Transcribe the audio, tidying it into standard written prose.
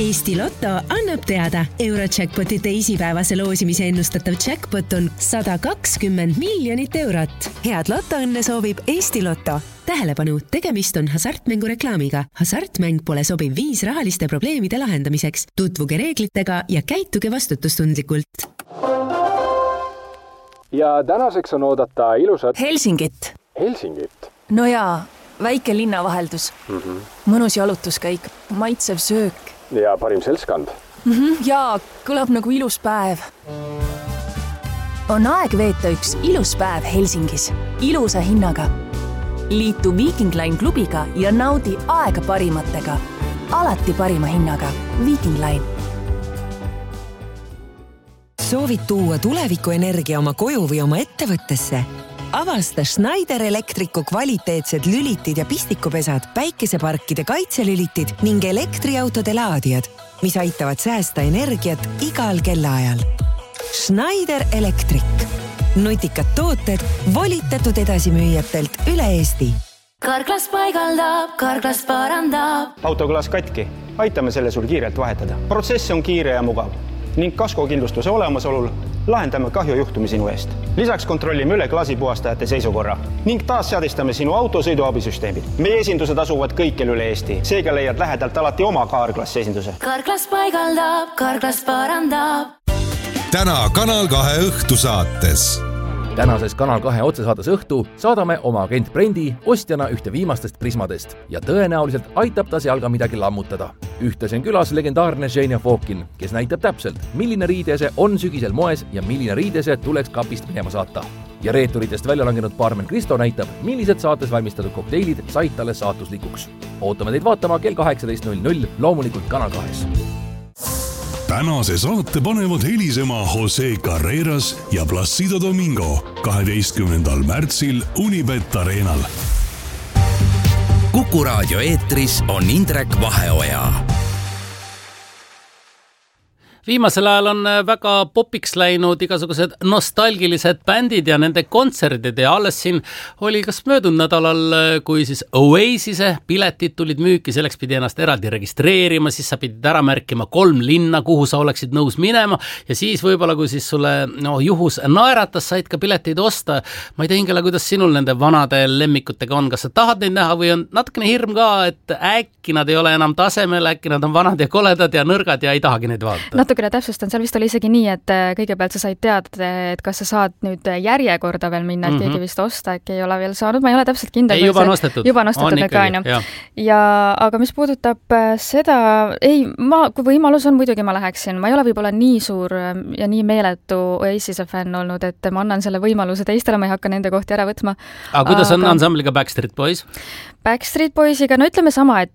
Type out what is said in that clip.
Eesti Lotto annab teada. Eurojackpoti teisipäevase loosimise ennustatav jackpot on 120 miljonit eurot. Head lotoõnne soovib Eesti Lotto. Tähelepanu, tegemist on hasartmängu reklaamiga. Hasartmäng pole sobiv viis rahaliste probleemide lahendamiseks. Tutvuge reeglitega ja käituge vastutustundlikult. Ja tänaseks on oodata ilusat... Helsingit. Helsingit? No jaa, väike linnavaheldus. Mõnus jalutuskäik, maitsev söök. Ja parim seltskond. Jaa, kõlab nagu ilus päev. On aeg veeta üks ilus päev Helsingis. Ilusa hinnaga. Liitu Viking Line klubiga ja naudi aega parimatega. Alati parima hinnaga. Viking Line. Soovid tuua tulevikuenergia oma koju või oma ettevõttesse? Avasta Schneider Electricu kvaliteetsed lülitid ja pistikupesad, päikeseparkide kaitselülitid ning elektriautode laadijad, mis aitavad säästa energiat igal kellaajal. Schneider Electric. Nutikad tooted volitatud edasimüüjatelt üle Eesti. Karklas paigaldab, Karklas parandab. Autoklaas katki. Aitame selle sul kiirelt vahetada. Protsess on kiire ja mugav. Ning kaskokindlustuse olemasolul lahendame kahjujuhtumi sinu eest. Lisaks kontrollime üle klaasipuhastajate seisukorra ning taas seadistame sinu auto sõiduabisüsteemid. Meie esindused asuvad kõikjal üle Eesti. Seega leiad lähedalt alati oma Karklas esinduse. Karklas paigaldab, Karklas parandab. Täna Kanal 2 õhtusaates. Tänases Kanal 2 otsesaates õhtu saadame oma agent Brendi ostjana ühte viimastest prismadest ja tõenäoliselt aitab ta seal ka midagi lammutada. Ühtlasi on külas legendaarne Ženia Fokin, kes näitab täpselt, milline riidese on sügisel moes ja milline riidese tuleks kapist minema saata. Ja reeturitest välja langenud baarmen Kristo näitab, millised saates valmistatud kokteilid said talle saatuslikuks. Ootame teid vaatama kell 18.00 loomulikult Kanal 2. Tänase saate panevad helisema Jose Carreras ja Placido Domingo 12. märtsil Unibet Arenal. Kuku raadio eetris on Indrek Vaheoja. Viimasel ajal on väga popiks läinud igasugused nostalgilised bändid ja nende kontserdid ja alles siin oli kas möödunud nädalal, kui siis Oasise piletid tulid müüki, selleks pidi ennast eraldi registreerima, siis sa pidid ära märkima 3 linna, kuhu sa oleksid nõus minema ja siis võib-olla, kui siis sulle juhus naeratas, said ka pileteid osta. Ma ei tea, Ingela, kuidas sinul nende vanade lemmikutega on, kas sa tahad neid näha või on natukene hirm ka, et äkki nad ei ole enam tasemel, äkki nad on vanad ja koledad ja nõrgad ja ei tahagi neid vaadata? Täpsustan, seal vist oli isegi nii, et kõigepealt sa said teada, et kas sa saad nüüd järjekorda veel minna, et keegi vist osta, äkki ei ole veel saanud, ma ei ole täpselt kindel. Ei, juba nostetud. Juba nostetud, ja aga mis puudutab seda, kui võimalus on, muidugi ma läheksin, ma ei ole võib-olla nii suur ja nii meeletu Oasise fänn olnud, et ma annan selle võimaluse teistele, ma ei hakka nende kohti ära võtma. Aga kuidas on ansambliga Backstreet Boys? Backstreet Boysiga, no ütleme sama, et